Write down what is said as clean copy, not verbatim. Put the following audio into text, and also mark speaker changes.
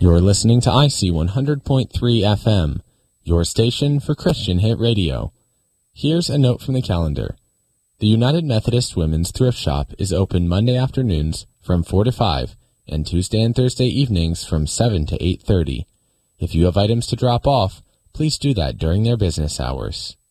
Speaker 1: You're listening to IC 100.3 FM, your station for Christian Hit Radio. Here's a note from the calendar. The United Methodist Women's Thrift Shop is open Monday afternoons from 4 to 5 and Tuesday and Thursday evenings from 7 to 8:30. If you have items to drop off, please do that during their business hours.